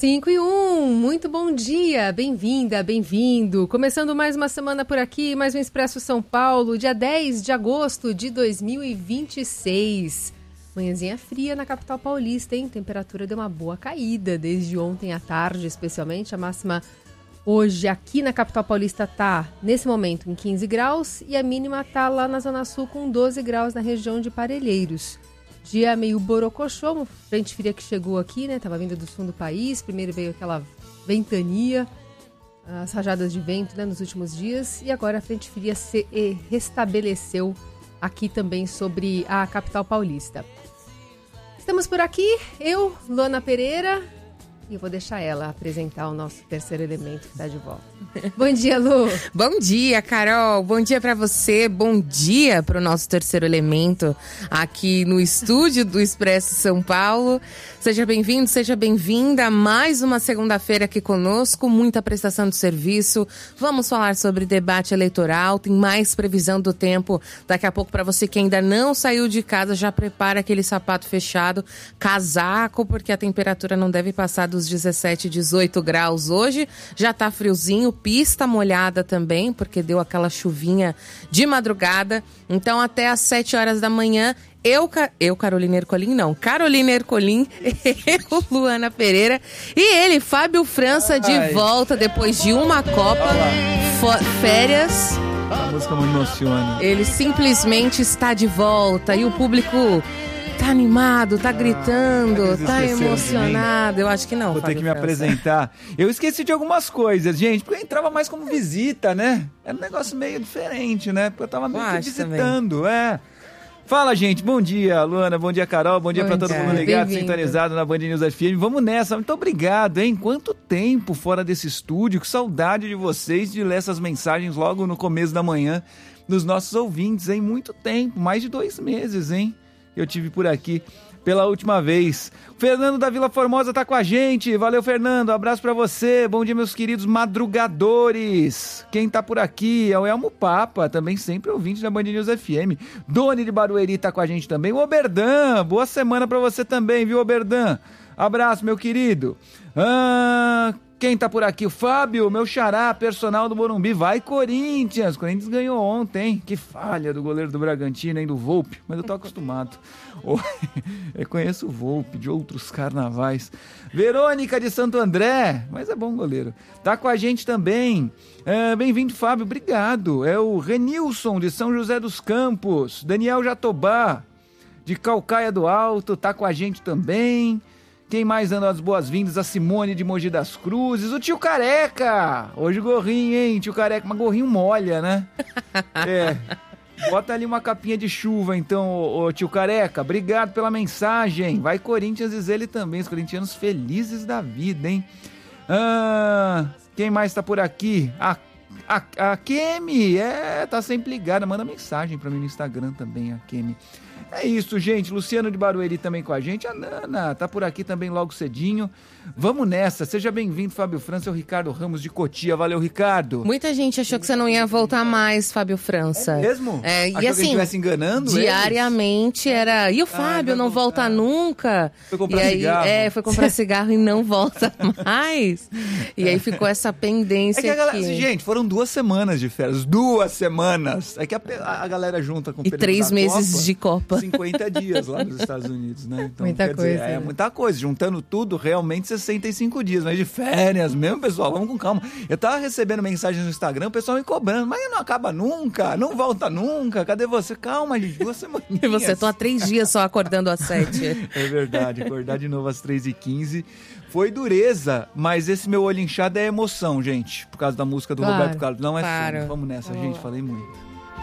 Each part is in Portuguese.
5:01, muito bom dia, bem-vinda, bem-vindo. Começando mais uma semana por aqui, mais um Expresso São Paulo, dia 10 de agosto de 2026. Manhãzinha fria na capital paulista, hein? Temperatura deu uma boa caída desde ontem à tarde, especialmente. A máxima hoje aqui na capital paulista tá, nesse momento, em 15 graus e a mínima tá lá na Zona Sul com 12 graus na região de Parelheiros. Dia meio borocochô, uma frente fria que chegou aqui, né? Tava vindo do sul do país. Primeiro veio aquela ventania, as rajadas de vento, né, nos últimos dias. E agora a frente fria se restabeleceu aqui também sobre a capital paulista. Estamos por aqui, eu, Luana Pereira, e eu vou deixar ela apresentar o nosso terceiro elemento que está de volta. Bom dia, Lu! Bom dia, Carol! Bom dia para você, bom dia para o nosso terceiro elemento aqui no estúdio do Expresso São Paulo. Seja bem-vindo, seja bem-vinda a mais uma segunda-feira aqui conosco, muita prestação de serviço. Vamos falar sobre debate eleitoral, tem mais previsão do tempo daqui a pouco para você que ainda não saiu de casa, já prepara aquele sapato fechado, casaco, porque a temperatura não deve passar dos 17, 18 graus hoje. Já tá friozinho, pista molhada também, porque deu aquela chuvinha de madrugada. Então até às 7 horas da manhã, Carolina Ercolim, eu, Luana Pereira, e ele, Fábio França, de volta depois de uma Copa, férias. A música me emociona. Ele simplesmente está de volta e o público tá animado, tá gritando, tá emocionado. Eu acho que não, Vou ter que me apresentar. Eu esqueci de algumas coisas, gente, porque eu entrava mais como visita, né? Era um negócio meio diferente, né? Porque eu tava meio que visitando, também. Fala, gente, bom dia, Luana, bom dia, Carol, bom dia pra todo mundo ligado, sintonizado na Band News FM. Vamos nessa, muito obrigado, hein? Quanto tempo fora desse estúdio, que saudade de vocês, de ler essas mensagens logo no começo da manhã dos nossos ouvintes, hein? Muito tempo, mais de 2 meses, hein? Eu tive por aqui pela última vez. O Fernando da Vila Formosa tá com a gente. Valeu, Fernando. Abraço pra você. Bom dia, meus queridos madrugadores. Quem tá por aqui é o Elmo Papa, também sempre ouvinte da Band News FM. Doni de Barueri tá com a gente também. O Oberdan, boa semana pra você também, viu, Oberdan? Abraço, meu querido. Quem tá por aqui? O Fábio, meu xará, personal do Morumbi. Vai, Corinthians! Corinthians ganhou ontem. Que falha do goleiro do Bragantino, hein? Do Volpe. Mas eu tô acostumado. Eu conheço o Volpe de outros carnavais. Verônica de Santo André. Mas é bom goleiro. Tá com a gente também. Bem-vindo, Fábio. Obrigado. É o Renilson de São José dos Campos. Daniel Jatobá de Calcaia do Alto. Tá com a gente também. Quem mais dando as boas-vindas? A Simone de Mogi das Cruzes. O tio Careca. Hoje gorrinho, hein, tio Careca. Mas gorrinho molha, né? Bota ali uma capinha de chuva, então, ô tio Careca. Obrigado pela mensagem. Vai, Corinthians, diz ele também. Os corintianos felizes da vida, hein? Quem mais tá por aqui? A Kemi. Tá sempre ligada. Manda mensagem pra mim no Instagram também, a Kemi. É isso, gente. Luciano de Barueri também com a gente. A Nana tá por aqui também logo cedinho. Vamos nessa. Seja bem-vindo, Fábio França. É o Ricardo Ramos de Cotia. Valeu, Ricardo. Muita gente achou que você não ia voltar mais, Fábio França. É mesmo? E achou que assim, estivesse enganando diariamente eles? Era... E o Fábio não volta nunca? Foi comprar cigarro. Foi comprar cigarro e não volta mais. E aí ficou essa pendência que a galera, aqui. Gente, foram 2 semanas de férias. 2 semanas. É que a galera junta com o período 3 da meses Copa, de Copa. 50 dias lá nos Estados Unidos, né? Então, muita coisa. É muita coisa. Juntando tudo, realmente 65 dias. Mas de férias mesmo, pessoal, vamos com calma. Eu tava recebendo mensagens no Instagram, o pessoal me cobrando. Mas não acaba nunca, não volta nunca. Cadê você? Calma, gente, 2 semaninhas. E você, tô há 3 dias só acordando às 7. É verdade, acordar de novo às 3h15. Foi dureza, mas esse meu olho inchado é emoção, gente. Por causa da música do Roberto Carlos. Não é sono. Vamos nessa, gente. Falei muito.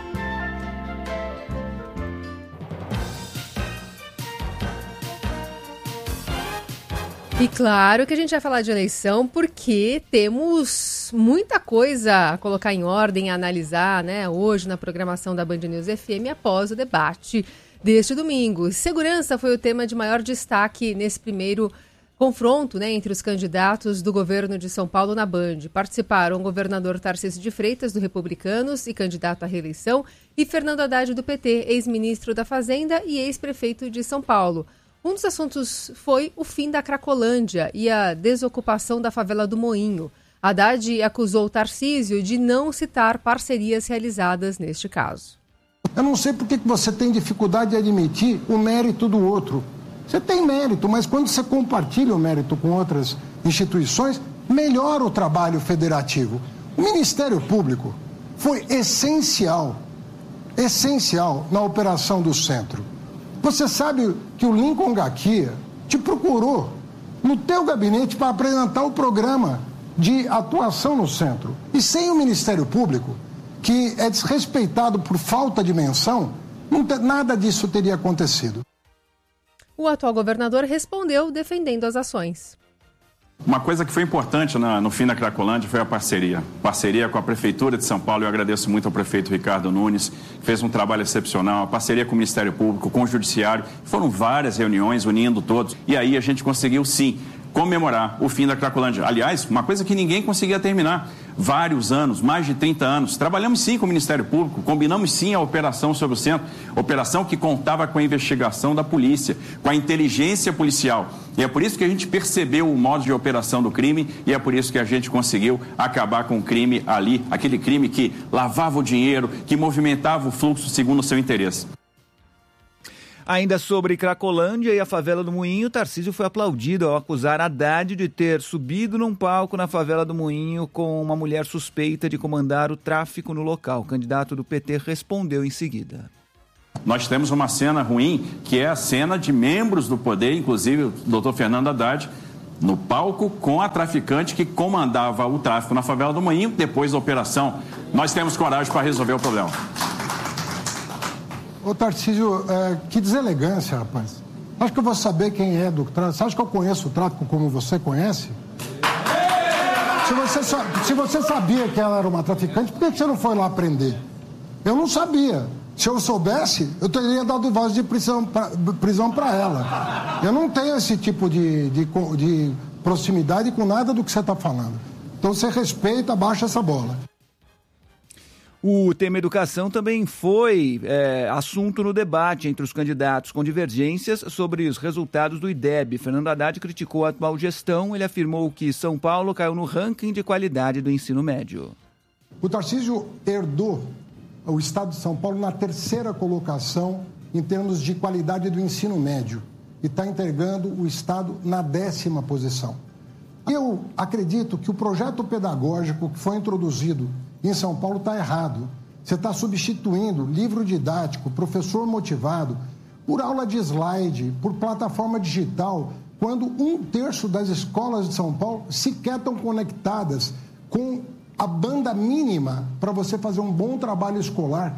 E claro que a gente vai falar de eleição porque temos muita coisa a colocar em ordem, a analisar, né, hoje na programação da Band News FM após o debate deste domingo. Segurança foi o tema de maior destaque nesse primeiro confronto, né, entre os candidatos do governo de São Paulo na Band. Participaram o governador Tarcísio de Freitas, do Republicanos e candidato à reeleição, e Fernando Haddad, do PT, ex-ministro da Fazenda e ex-prefeito de São Paulo. Um dos assuntos foi o fim da Cracolândia e a desocupação da favela do Moinho. Haddad acusou Tarcísio de não citar parcerias realizadas neste caso. Eu não sei por que você tem dificuldade de admitir o mérito do outro. Você tem mérito, mas quando você compartilha o mérito com outras instituições, melhora o trabalho federativo. O Ministério Público foi essencial na operação do centro. Você sabe que o Lincoln Gaquia te procurou no teu gabinete para apresentar o programa de atuação no centro. E sem o Ministério Público, que é desrespeitado por falta de menção, nada disso teria acontecido. O atual governador respondeu defendendo as ações. Uma coisa que foi importante no fim da Cracolândia foi a parceria. Parceria com a Prefeitura de São Paulo. Eu agradeço muito ao prefeito Ricardo Nunes, que fez um trabalho excepcional. A parceria com o Ministério Público, com o Judiciário. Foram várias reuniões unindo todos. E aí a gente conseguiu, sim, comemorar o fim da Cracolândia. Aliás, uma coisa que ninguém conseguia terminar. Vários anos, mais de 30 anos. Trabalhamos sim com o Ministério Público, combinamos sim a operação sobre o centro. Operação que contava com a investigação da polícia, com a inteligência policial. E é por isso que a gente percebeu o modo de operação do crime e é por isso que a gente conseguiu acabar com o crime ali, aquele crime que lavava o dinheiro, que movimentava o fluxo segundo o seu interesse. Ainda sobre Cracolândia e a favela do Moinho, Tarcísio foi aplaudido ao acusar Haddad de ter subido num palco na favela do Moinho com uma mulher suspeita de comandar o tráfico no local. O candidato do PT respondeu em seguida. Nós temos uma cena ruim, que é a cena de membros do poder, inclusive o doutor Fernando Haddad, no palco com a traficante que comandava o tráfico na favela do Moinho. Depois da operação, nós temos coragem para resolver o problema. Ô Tarcísio, que deselegância, rapaz. Acho que eu vou saber quem é do tráfico. Você acha que eu conheço o tráfico como você conhece? Se você sabia que ela era uma traficante, por que você não foi lá prender? Eu não sabia. Se eu soubesse, eu teria dado voz de prisão para ela. Eu não tenho esse tipo de proximidade com nada do que você está falando. Então você respeita, abaixa essa bola. O tema educação também foi assunto no debate entre os candidatos, com divergências sobre os resultados do IDEB. Fernando Haddad criticou a atual gestão. Ele afirmou que São Paulo caiu no ranking de qualidade do ensino médio. O Tarcísio herdou o estado de São Paulo na 3ª colocação em termos de qualidade do ensino médio e está entregando o estado na 10ª posição. Eu acredito que o projeto pedagógico que foi introduzido em São Paulo está errado. Você está substituindo livro didático, professor motivado, por aula de slide, por plataforma digital, quando 1/3 das escolas de São Paulo sequer estão conectadas com a banda mínima para você fazer um bom trabalho escolar.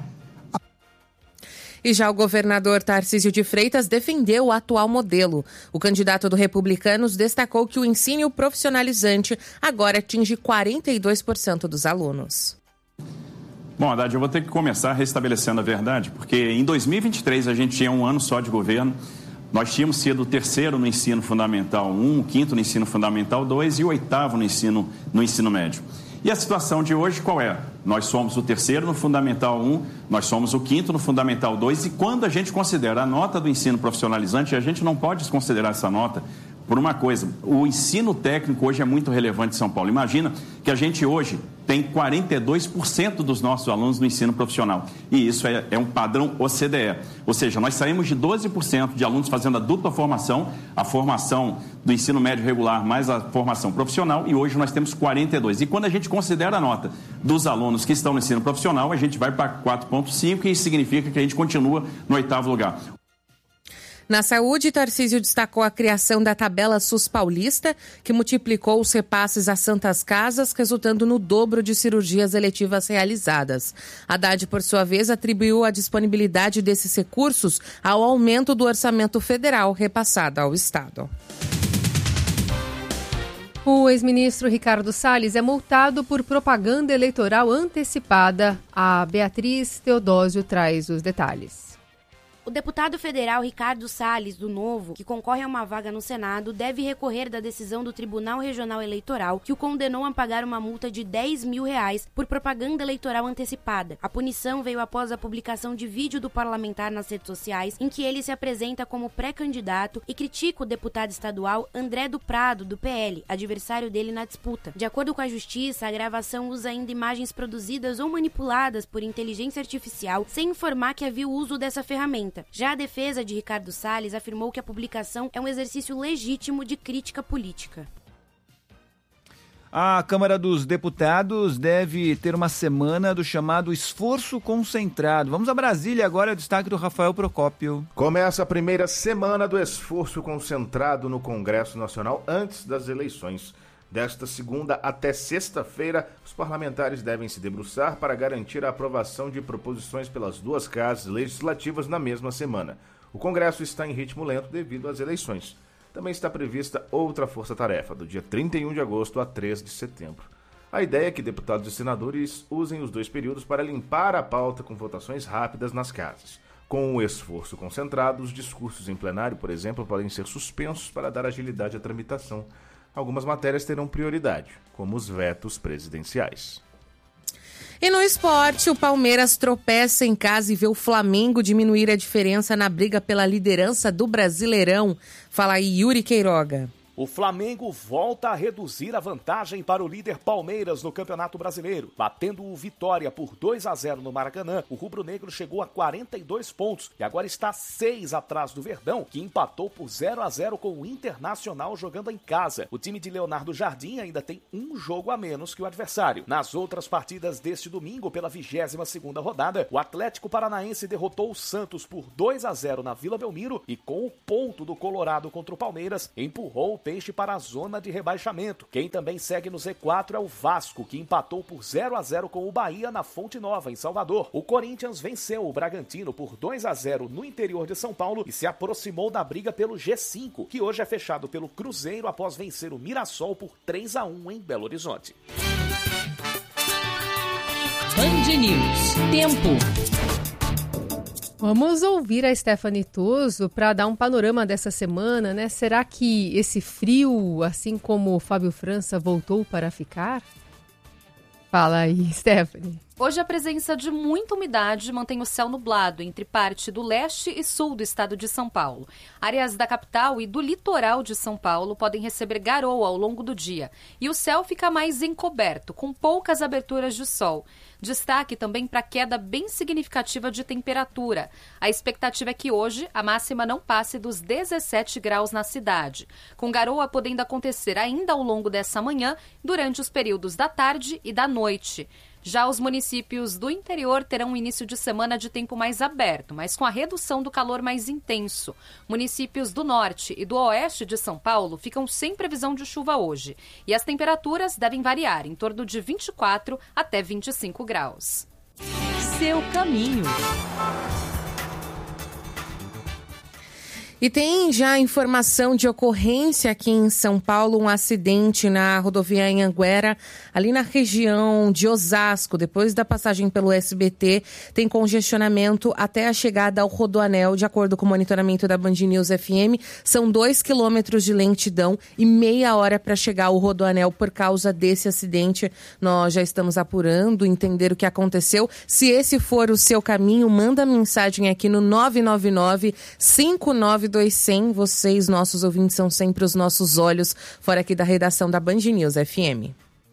E já o governador Tarcísio de Freitas defendeu o atual modelo. O candidato do Republicanos destacou que o ensino profissionalizante agora atinge 42% dos alunos. Bom, Haddad, eu vou ter que começar restabelecendo a verdade, porque em 2023 a gente tinha um ano só de governo. Nós tínhamos sido o 3º no ensino fundamental 1, o 5º no ensino fundamental 2 e o 8º no ensino médio. E a situação de hoje qual é? Nós somos o 3º no Fundamental 1, nós somos o 5º no Fundamental 2 e quando a gente considera a nota do ensino profissionalizante, a gente não pode desconsiderar essa nota por uma coisa. O ensino técnico hoje é muito relevante em São Paulo. Imagina que a gente hoje tem 42% dos nossos alunos no ensino profissional. E isso é um padrão OCDE. Ou seja, nós saímos de 12% de alunos fazendo a dupla formação, a formação do ensino médio regular mais a formação profissional, e hoje nós temos 42%. E quando a gente considera a nota dos alunos que estão no ensino profissional, a gente vai para 4,5%, e isso significa que a gente continua no 8º lugar. Na saúde, Tarcísio destacou a criação da tabela SUS paulista, que multiplicou os repasses às Santas Casas, resultando no dobro de cirurgias eletivas realizadas. Haddad, por sua vez, atribuiu a disponibilidade desses recursos ao aumento do orçamento federal repassado ao Estado. O ex-ministro Ricardo Salles é multado por propaganda eleitoral antecipada. A Beatriz Teodósio traz os detalhes. O deputado federal Ricardo Salles, do Novo, que concorre a uma vaga no Senado, deve recorrer da decisão do Tribunal Regional Eleitoral, que o condenou a pagar uma multa de R$10 mil por propaganda eleitoral antecipada. A punição veio após a publicação de vídeo do parlamentar nas redes sociais, em que ele se apresenta como pré-candidato e critica o deputado estadual André do Prado, do PL, adversário dele na disputa. De acordo com a Justiça, a gravação usa ainda imagens produzidas ou manipuladas por inteligência artificial, sem informar que havia o uso dessa ferramenta. Já a defesa de Ricardo Salles afirmou que a publicação é um exercício legítimo de crítica política. A Câmara dos Deputados deve ter uma semana do chamado esforço concentrado. Vamos a Brasília agora, destaque do Rafael Procópio. Começa a primeira semana do esforço concentrado no Congresso Nacional antes das eleições. Desta segunda até sexta-feira, os parlamentares devem se debruçar para garantir a aprovação de proposições pelas duas casas legislativas na mesma semana. O Congresso está em ritmo lento devido às eleições. Também está prevista outra força-tarefa, do dia 31 de agosto a 3 de setembro. A ideia é que deputados e senadores usem os dois períodos para limpar a pauta com votações rápidas nas casas. Com o esforço concentrado, os discursos em plenário, por exemplo, podem ser suspensos para dar agilidade à tramitação. Algumas matérias terão prioridade, como os vetos presidenciais. E no esporte, o Palmeiras tropeça em casa e vê o Flamengo diminuir a diferença na briga pela liderança do Brasileirão. Fala aí, Yuri Queiroga. O Flamengo volta a reduzir a vantagem para o líder Palmeiras no Campeonato Brasileiro. Batendo o Vitória por 2-0 no Maracanã, o rubro-negro chegou a 42 pontos e agora está 6 atrás do Verdão, que empatou por 0-0 com o Internacional jogando em casa. O time de Leonardo Jardim ainda tem um jogo a menos que o adversário. Nas outras partidas deste domingo, pela 22ª rodada, o Atlético Paranaense derrotou o Santos por 2-0 na Vila Belmiro e com o ponto do Colorado contra o Palmeiras, empurrou o Peixe para a zona de rebaixamento. Quem também segue no Z4 é o Vasco, que empatou por 0-0 com o Bahia na Fonte Nova, em Salvador. O Corinthians venceu o Bragantino por 2-0 no interior de São Paulo e se aproximou da briga pelo G5, que hoje é fechado pelo Cruzeiro após vencer o Mirassol por 3-1 em Belo Horizonte. Band News. Tempo. Vamos ouvir a Stephanie Toso para dar um panorama dessa semana, né? Será que esse frio, assim como o Fábio França, voltou para ficar? Fala aí, Stephanie. Hoje a presença de muita umidade mantém o céu nublado entre parte do leste e sul do estado de São Paulo. Áreas da capital e do litoral de São Paulo podem receber garoa ao longo do dia e o céu fica mais encoberto, com poucas aberturas de sol. Destaque também para a queda bem significativa de temperatura. A expectativa é que hoje a máxima não passe dos 17 graus na cidade, com garoa podendo acontecer ainda ao longo dessa manhã, durante os períodos da tarde e da noite. Já os municípios do interior terão um início de semana de tempo mais aberto, mas com a redução do calor mais intenso. Municípios do norte e do oeste de São Paulo ficam sem previsão de chuva hoje. E as temperaturas devem variar em torno de 24 até 25 graus. Seu caminho. E tem já informação de ocorrência aqui em São Paulo, um acidente na rodovia Anhanguera, ali na região de Osasco. Depois da passagem pelo SBT, tem congestionamento até a chegada ao Rodoanel. De acordo com o monitoramento da Band News FM, são 2 quilômetros de lentidão e meia hora para chegar ao Rodoanel por causa desse acidente. Nós já estamos apurando, entender o que aconteceu. Se esse for o seu caminho, manda mensagem aqui no 999-592-100. Vocês, nossos ouvintes, são sempre os nossos olhos fora aqui da redação da Band News FM.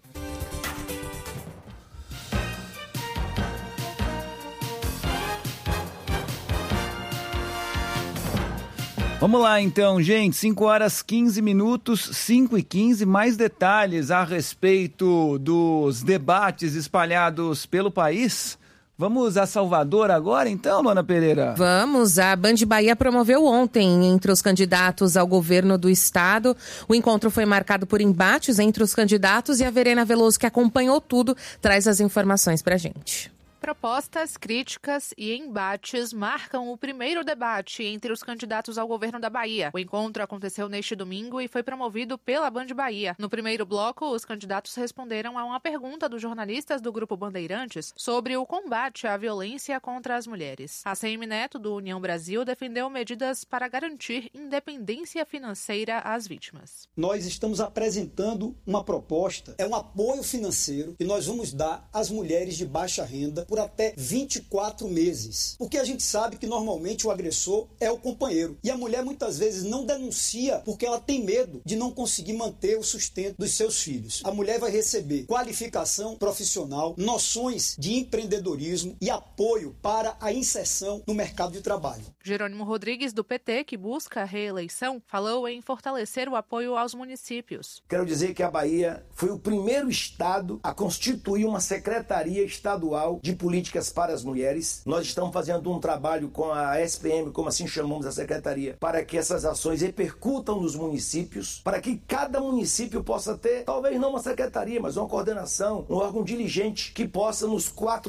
Vamos lá então, gente, 5h15, 5h15, mais detalhes a respeito dos debates espalhados pelo país. Vamos a Salvador agora então, Luana Pereira? Vamos, a Band Bahia promoveu ontem entre os candidatos ao governo do estado. O encontro foi marcado por embates entre os candidatos e a Verena Veloso, que acompanhou tudo, traz as informações pra gente. Propostas, críticas e embates marcam o primeiro debate entre os candidatos ao governo da Bahia. O encontro aconteceu neste domingo e foi promovido pela Band Bahia. No primeiro bloco, os candidatos responderam a uma pergunta dos jornalistas do Grupo Bandeirantes sobre o combate à violência contra as mulheres. ACM Neto, do União Brasil, defendeu medidas para garantir independência financeira às vítimas. Nós estamos apresentando uma proposta, é um apoio financeiro que nós vamos dar às mulheres de baixa renda por até 24 meses. Porque a gente sabe que normalmente o agressor é o companheiro. E a mulher muitas vezes não denuncia porque ela tem medo de não conseguir manter o sustento dos seus filhos. A mulher vai receber qualificação profissional, noções de empreendedorismo e apoio para a inserção no mercado de trabalho. Jerônimo Rodrigues, do PT, que busca a reeleição, falou em fortalecer o apoio aos municípios. Quero dizer que a Bahia foi o primeiro estado a constituir uma secretaria estadual de políticas para as mulheres. Nós estamos fazendo um trabalho com a SPM, como assim chamamos a secretaria, para que essas ações repercutam nos municípios, para que cada município possa ter, talvez não uma secretaria, mas uma coordenação, um órgão diligente que possa, nos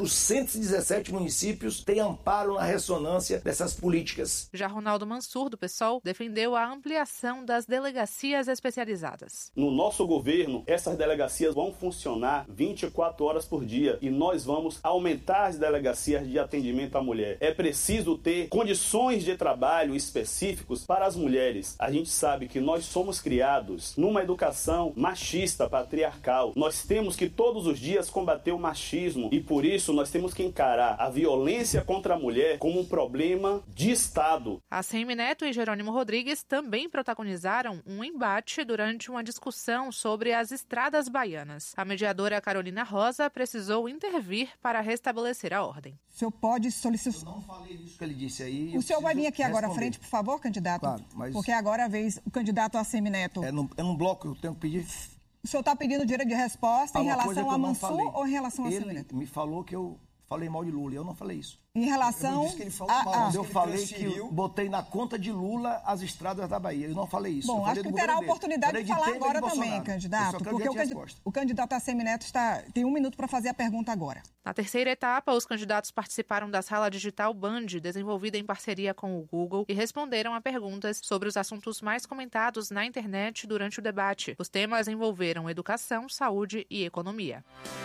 417 municípios, ter amparo na ressonância dessas políticas. Já Ronaldo Mansur, do PSOL, defendeu a ampliação das delegacias especializadas. No nosso governo, essas delegacias vão funcionar 24 horas por dia e nós vamos aumentar as delegacias de atendimento à mulher. É preciso ter condições de trabalho específicos para as mulheres. A gente sabe que nós somos criados numa educação machista, patriarcal. Nós temos que todos os dias combater o machismo e por isso nós temos que encarar a violência contra a mulher como um problema de Estado. ACM Neto e Jerônimo Rodrigues também protagonizaram um embate durante uma discussão sobre as estradas baianas. A mediadora Carolina Rosa precisou intervir para restabelecer a ordem. O senhor pode solicitar... Eu não falei isso que ele disse aí. O senhor vai vir aqui agora à frente, por favor, candidato? Claro, mas... Porque agora é a vez o candidato ACM Neto... É num bloco que eu tenho que pedir... O senhor está pedindo direito de resposta em relação a Mansur ou em relação a ACM Neto? Ele me falou que eu falei mal de Lula. Eu não falei isso. Em relação... Eu não disse que ele falou mal. Eu falei que eu botei na conta de Lula as estradas da Bahia. Eu não falei isso. Bom, acho que terá a oportunidade de falar agora também, candidato. Porque o candidato ACM Neto tem 1 minuto para fazer a pergunta agora. Na terceira etapa, os candidatos participaram da Sala Digital Band, desenvolvida em parceria com o Google, e responderam a perguntas sobre os assuntos mais comentados na internet durante o debate. Os temas envolveram educação, saúde e economia.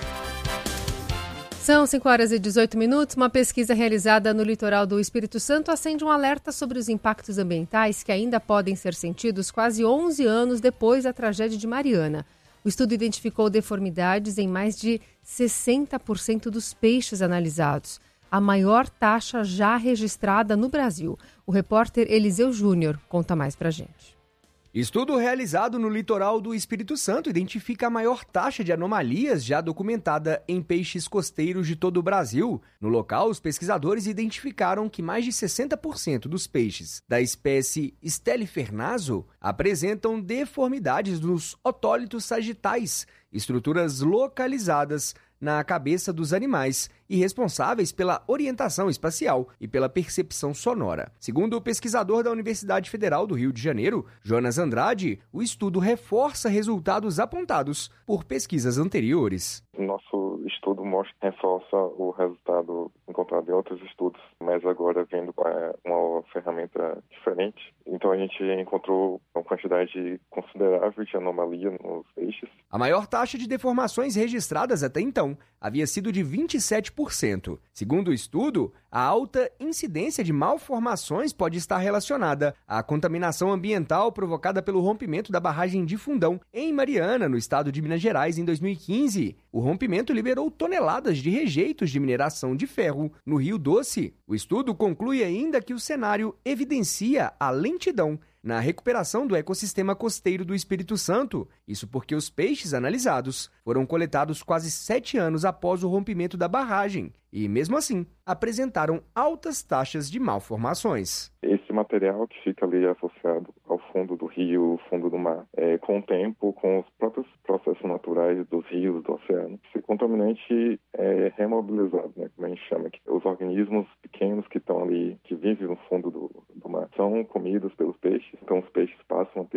São 5h18. Uma pesquisa realizada no litoral do Espírito Santo acende um alerta sobre os impactos ambientais que ainda podem ser sentidos quase 11 anos depois da tragédia de Mariana. O estudo identificou deformidades em mais de 60% dos peixes analisados, a maior taxa já registrada no Brasil. O repórter Eliseu Júnior conta mais pra gente. Estudo realizado no litoral do Espírito Santo identifica a maior taxa de anomalias já documentada em peixes costeiros de todo o Brasil. No local, os pesquisadores identificaram que mais de 60% dos peixes da espécie Stelifernaso apresentam deformidades nos otólitos sagitais, estruturas localizadas na cabeça dos animais e responsáveis pela orientação espacial e pela percepção sonora. Segundo o pesquisador da Universidade Federal do Rio de Janeiro, Jonas Andrade, o estudo reforça resultados apontados por pesquisas anteriores. Nosso estudo reforça o resultado encontrado em outros estudos, mas agora vendo uma ferramenta diferente. Então a gente encontrou uma quantidade considerável de anomalia nos peixes. A maior taxa de deformações registradas até então havia sido de 27%. Segundo o estudo, a alta incidência de malformações pode estar relacionada à contaminação ambiental provocada pelo rompimento da barragem de Fundão, em Mariana, no estado de Minas Gerais, em 2015. O rompimento liberou toneladas de rejeitos de mineração de ferro no Rio Doce. O estudo conclui ainda que o cenário evidencia a lentidão na recuperação do ecossistema costeiro do Espírito Santo. Isso porque os peixes analisados foram coletados quase 7 anos após o rompimento da barragem e, mesmo assim, apresentaram altas taxas de malformações. Esse material que fica ali associado ao fundo do rio, fundo do mar, com o tempo, com os próprios processos naturais dos rios, do oceano, esse contaminante é remobilizado, né, como a gente chama aqui. Os organismos pequenos que estão ali, que vivem no fundo do mar, são comidos pelos peixes, então os peixes passam a ter esses contaminantes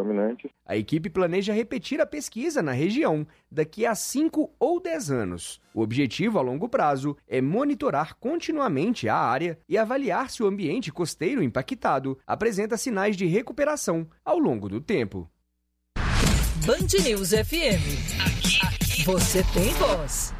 contaminantes. A equipe planeja repetir a pesquisa na região daqui a 5 ou 10 anos. O objetivo a longo prazo é monitorar continuamente a área e avaliar se o ambiente costeiro impactado apresenta sinais de recuperação ao longo do tempo. Band News FM. Aqui você tem voz.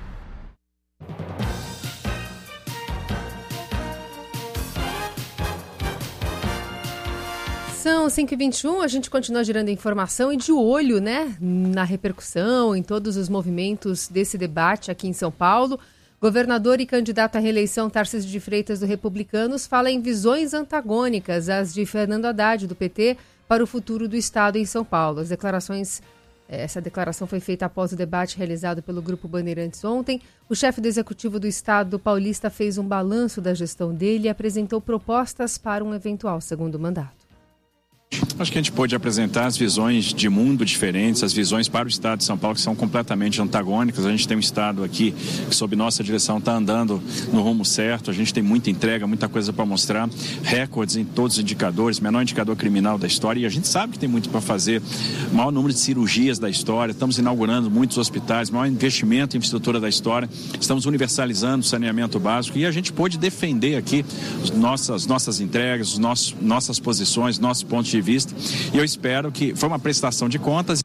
São 5h21, a gente continua gerando informação e de olho, né, na repercussão, em todos os movimentos desse debate aqui em São Paulo. Governador e candidato à reeleição Tarcísio de Freitas, do Republicanos, fala em visões antagônicas às de Fernando Haddad, do PT, para o futuro do Estado em São Paulo. Essa declaração foi feita após o debate realizado pelo Grupo Bandeirantes ontem. O chefe do Executivo do Estado paulista fez um balanço da gestão dele e apresentou propostas para um eventual segundo mandato. Acho que a gente pôde apresentar as visões de mundo diferentes, as visões para o Estado de São Paulo que são completamente antagônicas. A gente tem um Estado aqui que, sob nossa direção, está andando no rumo certo. A gente tem muita entrega, muita coisa para mostrar, recordes em todos os indicadores, menor indicador criminal da história, e a gente sabe que tem muito para fazer, maior número de cirurgias da história, estamos inaugurando muitos hospitais, maior investimento em infraestrutura da história, estamos universalizando o saneamento básico, e a gente pôde defender aqui nossas entregas, nossas posições, nossos pontos de vista, e eu espero que foi uma prestação de contas.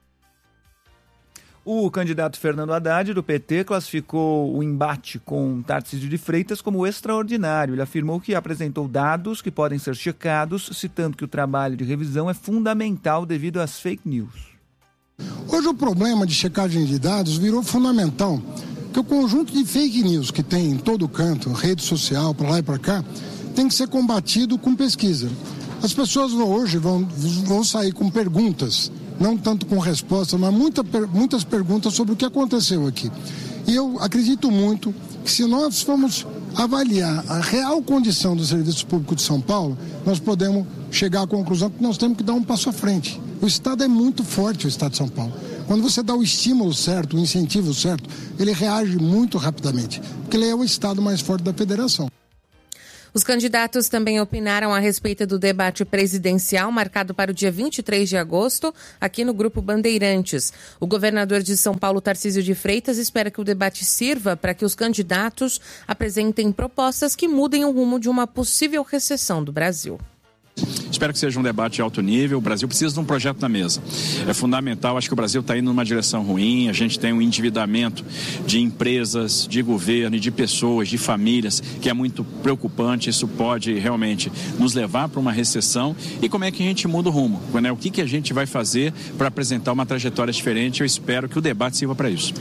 O candidato Fernando Haddad, do PT, classificou o embate com Tarcísio de Freitas como extraordinário. Ele afirmou que apresentou dados que podem ser checados, citando que o trabalho de revisão é fundamental devido às fake news. Hoje o problema de checagem de dados virou fundamental, que o conjunto de fake news que tem em todo canto, rede social, para lá e para cá, tem que ser combatido com pesquisa. As pessoas hoje vão sair com perguntas, não tanto com respostas, mas muitas perguntas sobre o que aconteceu aqui. E eu acredito muito que se nós formos avaliar a real condição do serviço público de São Paulo, nós podemos chegar à conclusão que nós temos que dar um passo à frente. O Estado é muito forte, o Estado de São Paulo. Quando você dá o estímulo certo, o incentivo certo, ele reage muito rapidamente, porque ele é o Estado mais forte da federação. Os candidatos também opinaram a respeito do debate presidencial marcado para o dia 23 de agosto, aqui no Grupo Bandeirantes. O governador de São Paulo, Tarcísio de Freitas, espera que o debate sirva para que os candidatos apresentem propostas que mudem o rumo de uma possível recessão do Brasil. Espero que seja um debate de alto nível. O Brasil precisa de um projeto na mesa. É fundamental, acho que o Brasil está indo numa direção ruim. A gente tem um endividamento de empresas, de governo, de pessoas, de famílias, que é muito preocupante. Isso pode realmente nos levar para uma recessão. E como é que a gente muda o rumo? Né? O que a gente vai fazer para apresentar uma trajetória diferente? Eu espero que o debate sirva para isso.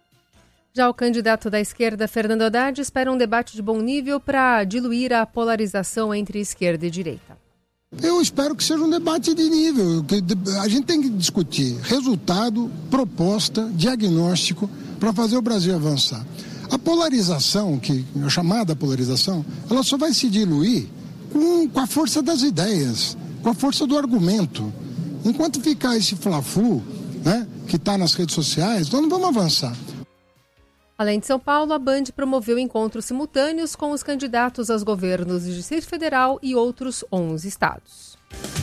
Já o candidato da esquerda, Fernando Haddad, espera um debate de bom nível para diluir a polarização entre esquerda e direita. Eu espero que seja um debate de nível, que a gente tem que discutir resultado, proposta, diagnóstico para fazer o Brasil avançar. A polarização, a chamada polarização, ela só vai se diluir com a força das ideias, com a força do argumento. Enquanto ficar esse fla-flu, né, que está nas redes sociais, nós não vamos avançar. Além de São Paulo, a Band promoveu encontros simultâneos com os candidatos aos governos do Distrito Federal e outros 11 estados.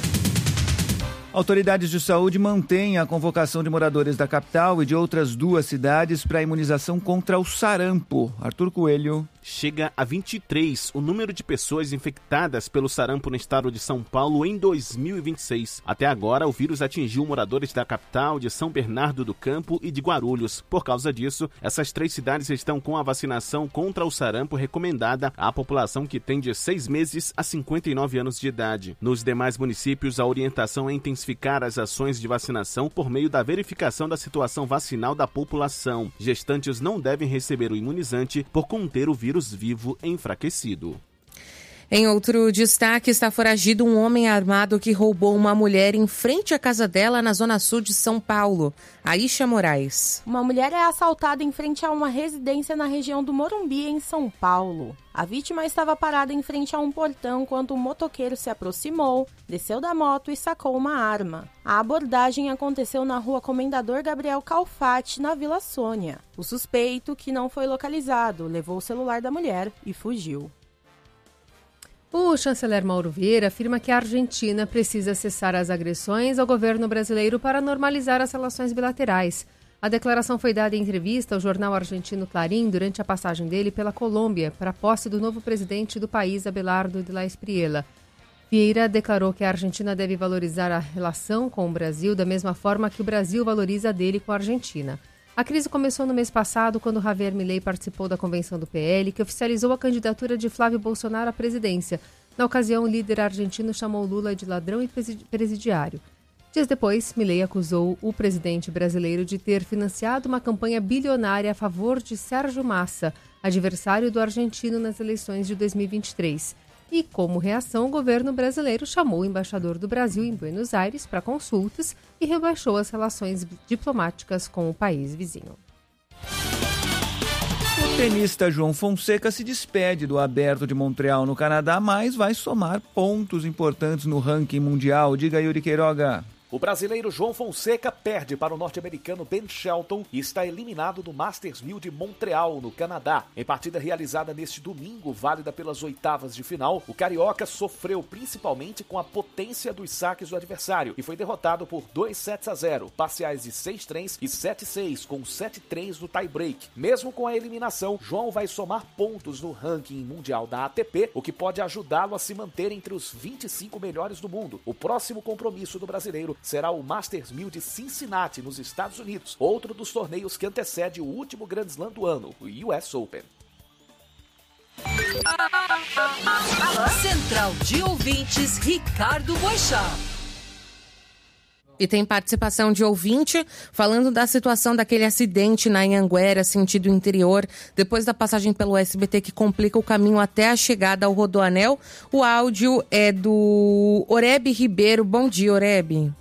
Autoridades de saúde mantêm a convocação de moradores da capital e de outras 2 cidades para a imunização contra o sarampo. Arthur Coelho. Chega a 23 o número de pessoas infectadas pelo sarampo no estado de São Paulo em 2026. Até agora, o vírus atingiu moradores da capital, de São Bernardo do Campo e de Guarulhos. Por causa disso, essas 3 cidades estão com a vacinação contra o sarampo recomendada à população que tem de 6 meses a 59 anos de idade. Nos demais municípios, a orientação é intensificar as ações de vacinação por meio da verificação da situação vacinal da população. Gestantes não devem receber o imunizante por conter o vírus vivo enfraquecido. Em outro destaque, está foragido um homem armado que roubou uma mulher em frente à casa dela na zona sul de São Paulo. Aisha Moraes. Uma mulher é assaltada em frente a uma residência na região do Morumbi, em São Paulo. A vítima estava parada em frente a um portão quando um motoqueiro se aproximou, desceu da moto e sacou uma arma. A abordagem aconteceu na rua Comendador Gabriel Calfati, na Vila Sônia. O suspeito, que não foi localizado, levou o celular da mulher e fugiu. O chanceler Mauro Vieira afirma que a Argentina precisa cessar as agressões ao governo brasileiro para normalizar as relações bilaterais. A declaração foi dada em entrevista ao jornal argentino Clarín durante a passagem dele pela Colômbia para a posse do novo presidente do país, Abelardo de la Espriella. Vieira declarou que a Argentina deve valorizar a relação com o Brasil da mesma forma que o Brasil valoriza a dele com a Argentina. A crise começou no mês passado, quando Javier Milei participou da convenção do PL, que oficializou a candidatura de Flávio Bolsonaro à presidência. Na ocasião, o líder argentino chamou Lula de ladrão e presidiário. Dias depois, Milei acusou o presidente brasileiro de ter financiado uma campanha bilionária a favor de Sérgio Massa, adversário do argentino nas eleições de 2023. E, como reação, o governo brasileiro chamou o embaixador do Brasil em Buenos Aires para consultas e rebaixou as relações diplomáticas com o país vizinho. O tenista João Fonseca se despede do Aberto de Montreal no Canadá, mas vai somar pontos importantes no ranking mundial. Diga, Yuri Queiroga. O brasileiro João Fonseca perde para o norte-americano Ben Shelton e está eliminado do Masters 1000 de Montreal, no Canadá. Em partida realizada neste domingo, válida pelas oitavas de final, o carioca sofreu principalmente com a potência dos saques do adversário e foi derrotado por 2-0, parciais de 6-3 e 7-6, com 7-3 no tie-break. Mesmo com a eliminação, João vai somar pontos no ranking mundial da ATP, o que pode ajudá-lo a se manter entre os 25 melhores do mundo. O próximo compromisso do brasileiro será o Masters 1000 de Cincinnati, nos Estados Unidos, outro dos torneios que antecede o último Grand Slam do ano, o US Open. Central de Ouvintes, Ricardo Boechat. E tem participação de ouvinte falando da situação daquele acidente na Anhanguera, sentido interior, depois da passagem pelo SBT que complica o caminho até a chegada ao Rodoanel. O áudio é do Oreb Ribeiro. Bom dia, Oreb.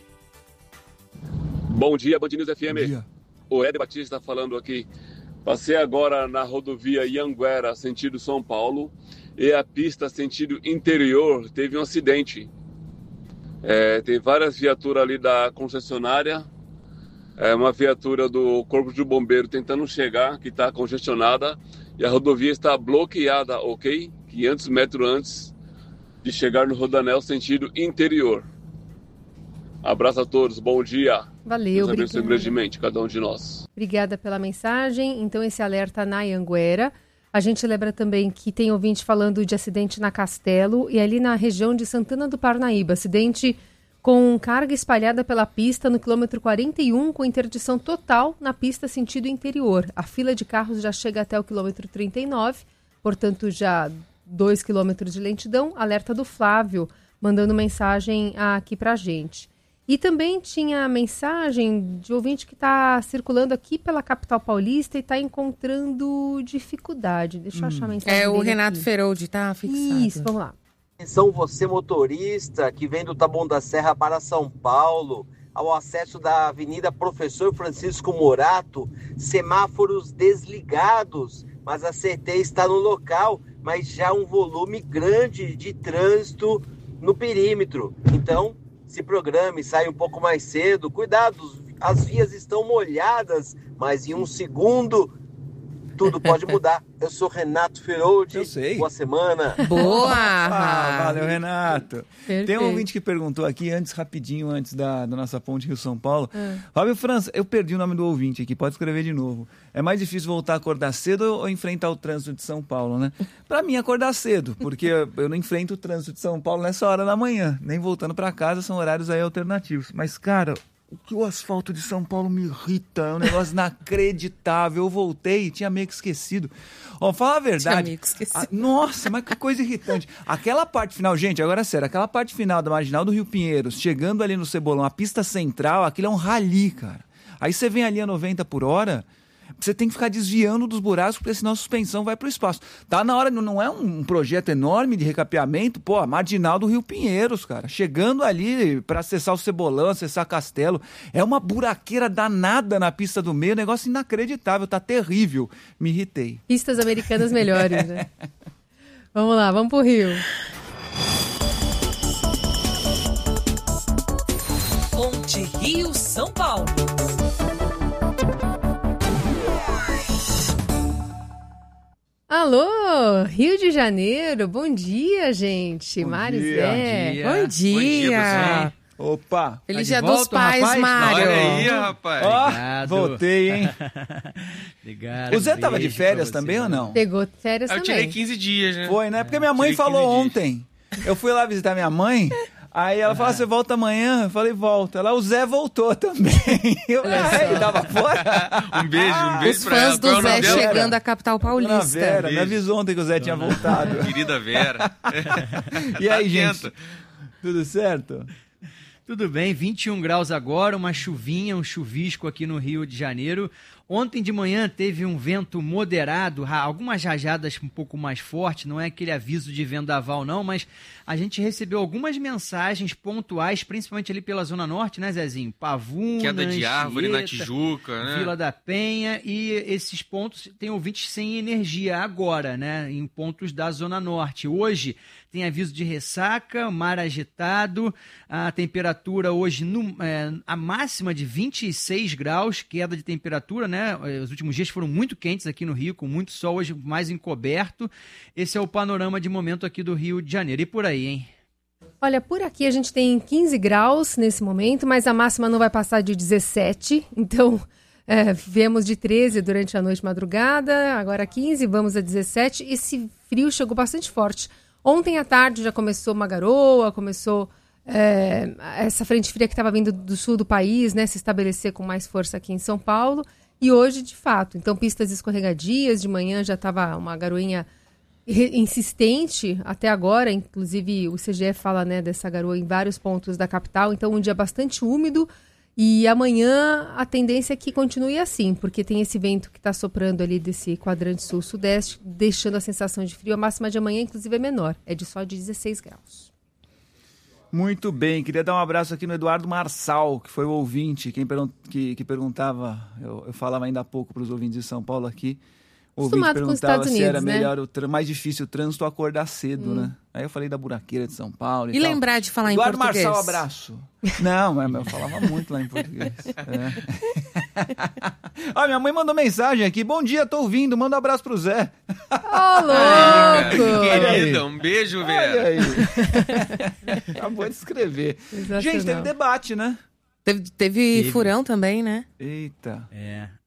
Bom dia, Band News FM. O Ed Batista falando aqui. Passei agora na rodovia Anhanguera, sentido São Paulo, e a pista sentido interior teve um acidente. Tem várias viaturas ali da concessionária, uma viatura do Corpo de Bombeiro tentando chegar, que está congestionada, e a rodovia está bloqueada, ok? 500 metros antes de chegar no Rodoanel, sentido interior. Abraço a todos, bom dia. Valeu, Deus abençoe grandemente cada um de nós. Obrigada pela mensagem. Então, esse alerta na Anhanguera. A gente lembra também que tem ouvinte falando de acidente na Castelo e ali na região de Santana do Parnaíba. Acidente com carga espalhada pela pista no quilômetro 41, com interdição total na pista sentido interior. A fila de carros já chega até o quilômetro 39, portanto já 2 quilômetros de lentidão. Alerta do Flávio, mandando mensagem aqui pra gente. E também tinha mensagem de ouvinte que está circulando aqui pela capital paulista e está encontrando dificuldade. Deixa eu achar a mensagem. É o Renato Feroldi, tá fixado. Isso, vamos lá. Atenção você motorista que vem do Taboão da Serra para São Paulo, ao acesso da Avenida Professor Francisco Morato, semáforos desligados, mas a CT está no local, mas já um volume grande de trânsito no perímetro. Então, se programe, sai um pouco mais cedo. Cuidado, as vias estão molhadas, mas em um segundo tudo pode mudar. Eu sou Renato Feroldi. Eu sei. Boa semana. Boa! Valeu, Renato. Perfeito. Tem um ouvinte que perguntou aqui, rapidinho antes da nossa ponte Rio-São Paulo. Fábio França, eu perdi o nome do ouvinte aqui, pode escrever de novo. É mais difícil voltar a acordar cedo ou enfrentar o trânsito de São Paulo, né? Pra mim, acordar cedo, porque eu não enfrento o trânsito de São Paulo nessa hora da manhã. Nem voltando pra casa, são horários aí alternativos. Mas, cara, o que o asfalto de São Paulo me irrita, é um negócio inacreditável. Eu voltei e tinha meio que esquecido. Ó, fala a verdade. Tinha meio que esquecido. Nossa, mas que coisa irritante. Aquela parte final, gente, agora é sério, aquela parte final da Marginal do Rio Pinheiros, chegando ali no Cebolão, a pista central, aquilo é um rally, cara. Aí você vem ali a 90 por hora, você tem que ficar desviando dos buracos, porque senão a suspensão vai para o espaço. Tá na hora, não é um projeto enorme de recapeamento, pô, a Marginal do Rio Pinheiros, cara. Chegando ali para acessar o Cebolão, acessar Castelo, é uma buraqueira danada na pista do meio, negócio inacreditável, tá terrível. Me irritei. Pistas americanas melhores, né? Vamos lá, vamos pro Rio. Ponte Rio-São Paulo. Alô, Rio de Janeiro, bom dia, gente. Mário Zé. Bom dia. Opa. Feliz Dia dos Pais, rapaz? Mário. Olha aí, rapaz. Ó, voltei, hein? Obrigado. O Zé tava de férias também ou não? Pegou férias também. Eu tirei 15 dias, né? Foi, né? Porque minha mãe falou ontem. Eu fui lá visitar minha mãe... Aí ela falou, você volta amanhã? Eu falei, volta. Lá o Zé voltou também. Ele tava fora. Um beijo Os pra ela. fãs do Zé chegando à capital paulista. Vera, me avisou ontem que o Zé tinha voltado. Querida Vera. E aí, gente? Tudo certo? Tudo bem, 21 graus agora, uma chuvinha, um chuvisco aqui no Rio de Janeiro. Ontem de manhã teve um vento moderado, algumas rajadas um pouco mais fortes, não é aquele aviso de vendaval não, mas a gente recebeu algumas mensagens pontuais, principalmente ali pela Zona Norte, né, Zezinho? Pavuna, queda de árvore Anchieta, na Tijuca, né? Vila da Penha, e esses pontos tem ouvintes sem energia agora, né, em pontos da Zona Norte. Hoje tem aviso de ressaca, mar agitado, a temperatura hoje, a máxima de 26 graus, queda de temperatura, né? Os últimos dias foram muito quentes aqui no Rio, com muito sol, hoje mais encoberto. Esse é o panorama de momento aqui do Rio de Janeiro. E por aí, hein? Olha, por aqui a gente tem 15 graus nesse momento, mas a máxima não vai passar de 17, então viemos de 13 durante a noite e madrugada, agora 15, vamos a 17. Esse frio chegou bastante forte. Ontem à tarde já começou uma garoa, começou essa frente fria que estava vindo do sul do país, né, se estabelecer com mais força aqui em São Paulo. E hoje, de fato, então pistas escorregadias, de manhã já estava uma garoinha insistente até agora, inclusive o CGE fala, né, dessa garoa em vários pontos da capital, então um dia bastante úmido e amanhã a tendência é que continue assim, porque tem esse vento que está soprando ali desse quadrante sul-sudeste, deixando a sensação de frio. A máxima de amanhã, inclusive, é menor, é de só de 16 graus. Muito bem, queria dar um abraço aqui no Eduardo Marçal, que foi o ouvinte, que perguntava, eu falava ainda há pouco para os ouvintes de São Paulo aqui, o ouvinte perguntava se era melhor, mais difícil o trânsito acordar cedo, né? Aí eu falei da buraqueira de São Paulo e tal. Lembrar de falar Eduardo em português. Eduardo Marçal, abraço. Não, eu falava muito lá em português. Minha mãe mandou mensagem aqui, bom dia, tô ouvindo, manda um abraço pro Zé. Louco! Querida, um beijo, Vera. Olha aí. Acabou de escrever. Gente, teve debate, né? Teve furão também, né? Eita.